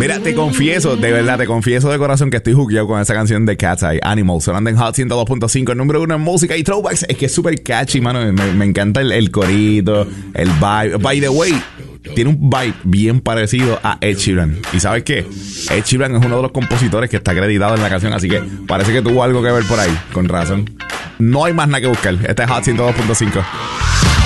Mira, te confieso, de verdad, te confieso de corazón que estoy jugueado con esa canción de Cat's Eye, Animals, sonando en Hot 102.5, el número uno en música y throwbacks. Es que es súper catchy, mano. Me encanta el corito, el vibe. By the way, tiene un vibe bien parecido a Ed Sheeran. ¿Y sabes qué? Ed Sheeran es uno de los compositores que está acreditado en la canción, así que parece que tuvo algo que ver por ahí. Con razón. No hay más nada que buscar. Este es Hot 102.5.